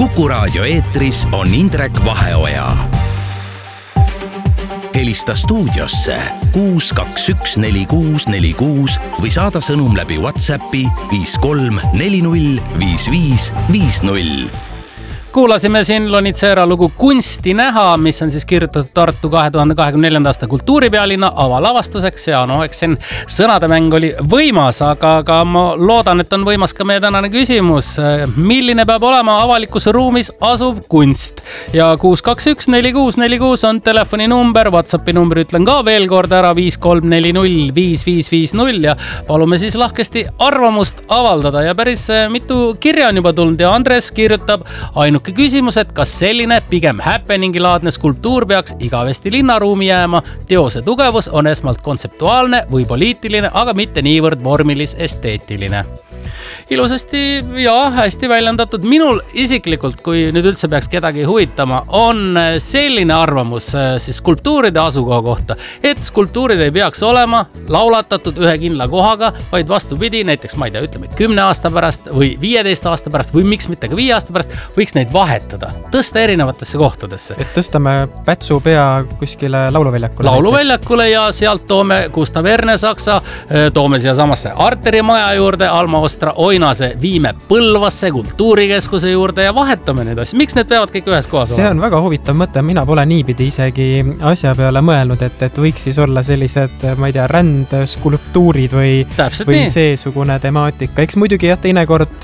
Kuku Raadio eetris on Indrek Vaheoja. Helista stuudiosse 6214646 või saada sõnum läbi WhatsAppi 53405550. Kuulasime siin Lonitsera lugu Kunsti näha, mis on siis kirjutatud Tartu 2024. aasta kultuuripealinna avalavastuseks ja eks siin sõnademäng oli võimas, aga ma loodan, et on võimas ka meie tänane küsimus. Milline peab olema avalikus ruumis asuv kunst? Ja 6214646 on telefoninumber, WhatsAppi number ütlen ka veel kord ära 53405550 ja palume siis lahkesti arvamust avaldada ja päris mitu kirja on juba tulnud ja Andres kirjutab ainuke küsimus, et kas selline pigem happeningi-laadne skulptuur peaks igavesti linnaruumi jääma. Teose tugevus on esmalt kontseptuaalne või poliitiline, aga mitte niivõrd vormilis-esteetiline. Ilusasti ja hästi väljendatud. Minul isiklikult, kui nüüd üldse peaks kedagi huvitama, on selline arvamus siis skulptuuride asukoha kohta, et skulptuurid ei peaks olema laulatatud ühe kindla kohaga, vaid vastupidi, näiteks ma ei tea, ütleme 10 aasta pärast või 15 aasta pärast või miks mitte ka 5 aasta pärast, võiks neid vahetada, tõsta erinevatesse kohtadesse. Et tõstame Pätsu pea kuskile lauluväljakule ja sealt toome Gustav Ernesaksa, toome siia samasse Arteri maja juurde, Alma Ostra Oinase viime Põlvasse kultuurikeskuse juurde ja vahetame neid asju. Miks need peavad kõik ühes kohas olema? See on väga huvitav mõte. Mina pole niipidi isegi asja peale mõelnud, et võiks siis olla sellised, ma ei tea, rändeskulptuurid või seesugune temaatika. Eks muidugi jah, teinekord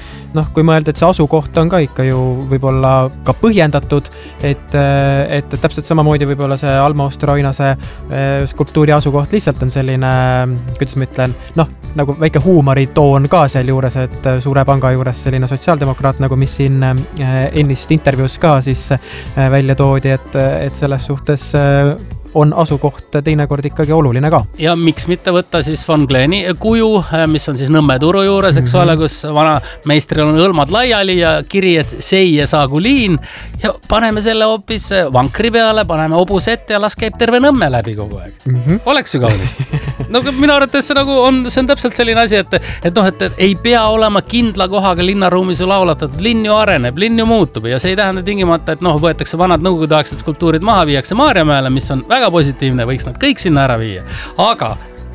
kui mõelda, et see asukoht on ka ikka ju võib-olla ka põhjendatud, et täpselt samamoodi võib-olla see Alma Ostra Oinase skulptuuri asukoht lihtsalt on selline, kuidas ma ütlen, nagu väike huumoritoon ka seal juures, et Suure Panga juures selline sotsiaaldemokraat, nagu mis siin ennist intervjuus ka siis välja toodi, et selles suhtes on asukoht teinekord ikkagi oluline ka. Ja miks mitte võtta siis Von Gleni kuju, mis on siis Nõmme turu juures, eks ole, kus vana meistril on õlmad laiali ja kiri, et seie saagu liin ja paneme selle hoopis vankri peale, paneme hobuse ette ja las käib terve Nõmme läbi kogu aeg. Oleks ju kaunis. Minu arvates see on täpselt selline asi, et ei pea olema kindla kohaga linnaruumis ju laulatatud. Linn ju areneb, linn ju muutub ja see ei tähenda tingimata, et võetakse vanad nõukogudeaegsed skulptuurid maha, viiakse Maarjamäele, mis on väga positiivne, võiks nad kõik sinna ära viia. Aga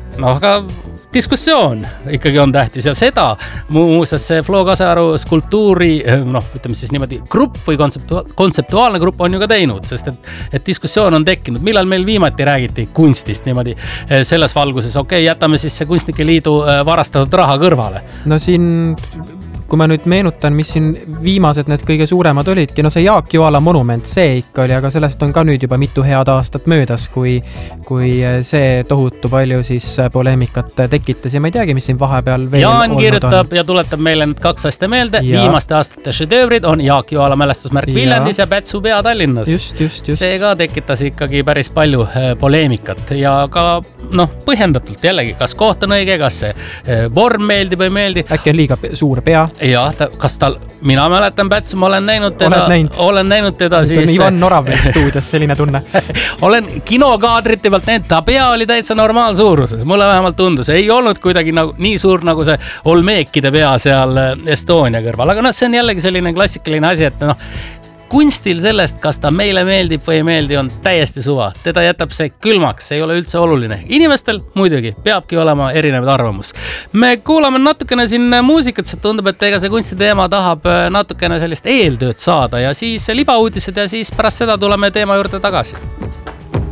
diskussioon ikkagi on tähtis ja seda muuseas see Flo Kasearu skulptuuri, ütleme siis niimoodi grupp või kontseptuaalne grupp on ju ka teinud, sest et diskussioon on tekkinud. Millal meil viimati räägiti kunstist niimoodi selles valguses? Jätame siis see Kunstnike Liidu varastatud raha kõrvale. Siin kui ma nüüd meenutan, mis siin viimased need kõige suuremad olidki, see Jaak Joala monument, see ikka oli, aga sellest on ka nüüd juba mitu head aastat möödas, kui see tohutu palju siis poleemikat tekitas ja ma ei teagi, mis siin vahepeal veel Jaan kirjutab ja tuletab meile need 2 asja meelde. Viimaste aastate šedöövrid on Jaak Joala mälestusmärk Viljandis ja Pätsu pea Tallinnas. Just. See ka tekitas ikkagi päris palju poleemikat ja ka põhjendatult jällegi, kas koht on õige, kas see vorm meeldib või meeldi. Äkki on liiga suur pea. Ja, mina mäletan Pätsu, ma olen näinud teda siis... Ivan Norav stuudios, selline tunne. Olen kinokaadrite pealt näinud, ta pea oli täitsa normaalsuuruses. Mulle vähemalt tundus, ei olnud kuidagi nii suur nagu see Olmeekide pea seal Estonia kõrval. Aga see on jällegi selline klassikaline asi, et kunstil sellest, kas ta meile meeldib või ei meeldi, on täiesti suva. Teda jätab see külmaks, see ei ole üldse oluline. Inimestel muidugi peabki olema erinevad arvamus. Me kuulame natukene siin muusikat, see tundub, et ega see kunstiteema tahab natukene sellist eeltööd saada ja siis libauudised ja siis pärast seda tuleme teema juurde tagasi.